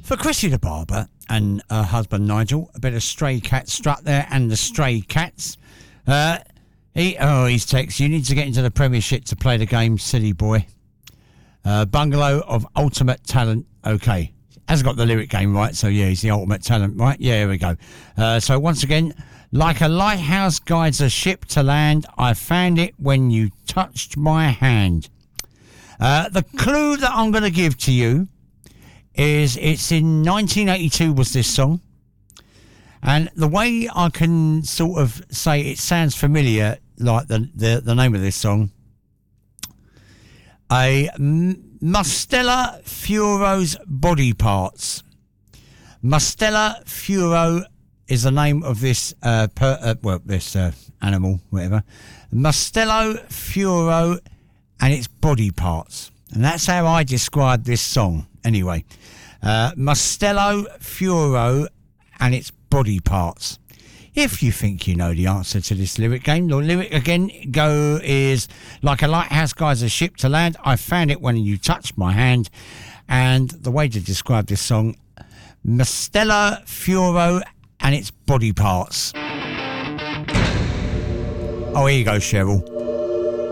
For Chrissy the Barber and her husband Nigel, a bit of Stray Cat Strut there and the Stray Cats. He's text, you need to get into the Premiership to play the game, silly boy. Bungalow of Ultimate Talent, okay. Hasn't got the lyric game right, so yeah, he's the ultimate talent, right? Yeah, here we go. So once again, like a lighthouse guides a ship to land, I found it when you touched my hand. The clue that I'm going to give to you is it's in 1982 was this song. And the way I can sort of say it sounds familiar, like the name of this song, Mustela Furo's Body Parts. Mustela Furo is the name of this animal, whatever. Mustela Furo and its body parts. And that's how I describe this song. Anyway, Mustela Furo and its body parts. If you think you know the answer to this lyric game, the lyric again is like a lighthouse guides a ship to land. I found it when you touched my hand. And the way to describe this song, Mustela Furo and its body parts. Oh, here you go, Cheryl.